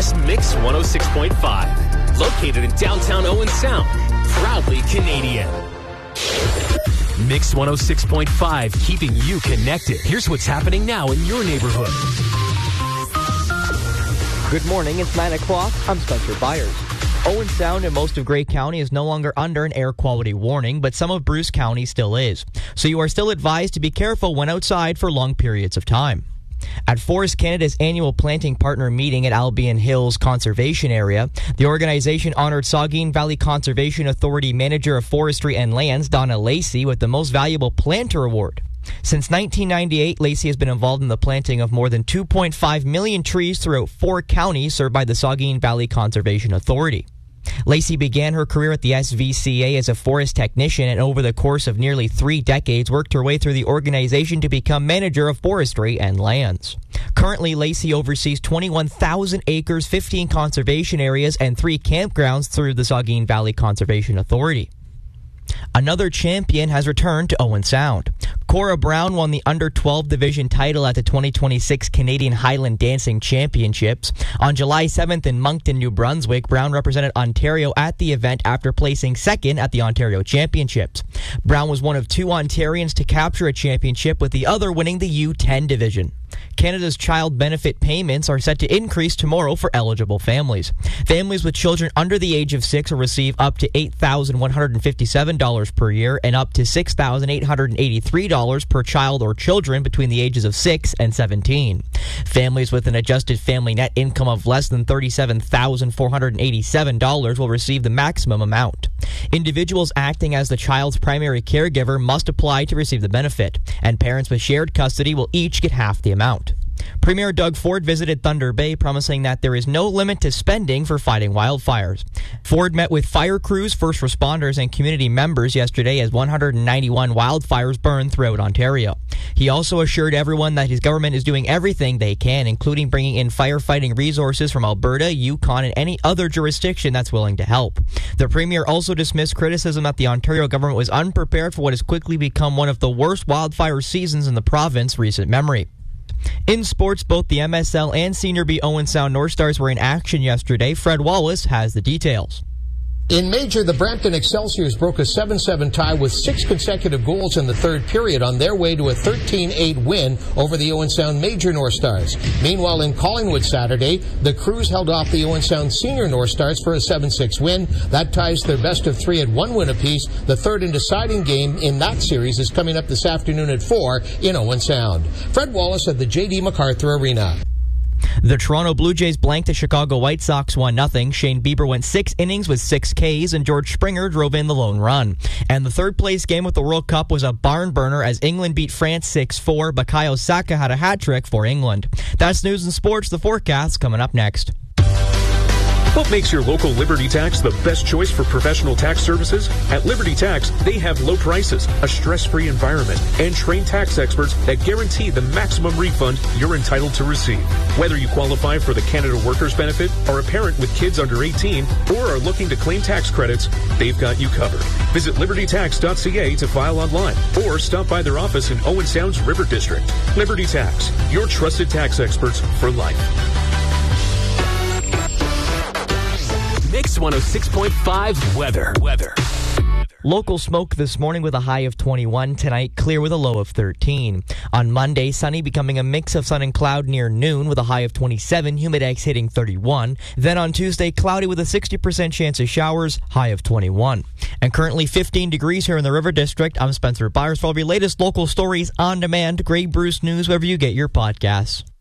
is Mix 106.5. Located in downtown Owen Sound. Proudly Canadian. Mix 106.5, keeping you connected. Here's what's happening now in your neighborhood. Good morning, it's 9 o'clock. I'm Spencer Byers. Owen Sound and most of Grey County is no longer under an air quality warning, but some of Bruce County still is. So you are still advised to be careful when outside for long periods of time. At Forest Canada's annual planting partner meeting at Albion Hills Conservation Area, the organization honored Saugeen Valley Conservation Authority Manager of Forestry and Lands, Donna Lacey, with the Most Valuable Planter Award. Since 1998, Lacey has been involved in the planting of more than 2.5 million trees throughout 4 counties served by the Saugeen Valley Conservation Authority. Lacey began her career at the SVCA as a forest technician and over the course of nearly 3 decades worked her way through the organization to become manager of forestry and lands. Currently, Lacey oversees 21,000 acres, 15 conservation areas, and 3 campgrounds through the Saugeen Valley Conservation Authority. Another champion has returned to Owen Sound. Cora Brown won the Under-12 division title at the 2026 Canadian Highland Dancing Championships. On July 7th in Moncton, New Brunswick, Brown represented Ontario at the event after placing second at the Ontario Championships. Brown was one of 2 Ontarians to capture a championship, with the other winning the U10 division. Canada's child benefit payments are set to increase tomorrow for eligible families. Families with children under the age of 6 will receive up to $8,157 per year and up to $6,883 per child or children between the ages of 6 and 17. Families with an adjusted family net income of less than $37,487 will receive the maximum amount. Individuals acting as the child's primary caregiver must apply to receive the benefit, and parents with shared custody will each get half the amount. Premier Doug Ford visited Thunder Bay, promising that there is no limit to spending for fighting wildfires. Ford met with fire crews, first responders, and community members yesterday as 191 wildfires burned throughout Ontario. He also assured everyone that his government is doing everything they can, including bringing in firefighting resources from Alberta, Yukon, and any other jurisdiction that's willing to help. The Premier also dismissed criticism that the Ontario government was unprepared for what has quickly become one of the worst wildfire seasons in the province's recent memory. In sports, both the MSL and Senior B Owen Sound North Stars were in action yesterday. Fred Wallace has the details. In Major, the Brampton Excelsiors broke a 7-7 tie with 6 consecutive goals in the third period on their way to a 13-8 win over the Owen Sound Major North Stars. Meanwhile, in Collingwood Saturday, the Crews held off the Owen Sound Senior North Stars for a 7-6 win. That ties their best of 3 at 1 win apiece. The third and deciding game in that series is coming up this afternoon at 4 in Owen Sound. Fred Wallace at the J.D. MacArthur Arena. The Toronto Blue Jays blanked the Chicago White Sox 1-0. Shane Bieber went 6 innings with 6 Ks, and George Springer drove in the lone run. And the third-place game with the World Cup was a barn burner as England beat France 6-4. Bukayo Saka had a hat-trick for England. That's news and sports. The forecast coming up next. What makes your local Liberty Tax the best choice for professional tax services? At Liberty Tax, they have low prices, a stress-free environment, and trained tax experts that guarantee the maximum refund you're entitled to receive. Whether you qualify for the Canada Workers Benefit, are a parent with kids under 18, or are looking to claim tax credits, they've got you covered. Visit libertytax.ca to file online, or stop by their office in Owen Sound's River District. Liberty Tax, your trusted tax experts for life. Mix 106.5 weather. Local smoke this morning with a high of 21. Tonight, clear with a low of 13. On Monday, sunny, becoming a mix of sun and cloud near noon with a high of 27. Humidex hitting 31. Then on Tuesday, cloudy with a 60% chance of showers, high of 21. And currently 15 degrees here in the River District. I'm Spencer Byers for all of your latest local stories on demand. Grey Bruce News, wherever you get your podcasts.